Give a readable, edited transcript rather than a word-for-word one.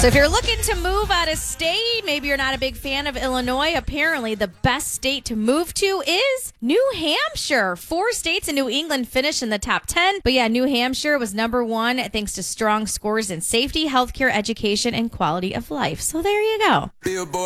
So if you're looking to move out of state, maybe you're not a big fan of Illinois, apparently the best state to move to is New Hampshire. 4 states in New England finished in the top 10. But yeah, New Hampshire was number 1 thanks to strong scores in safety, healthcare, education, and quality of life. So there you go.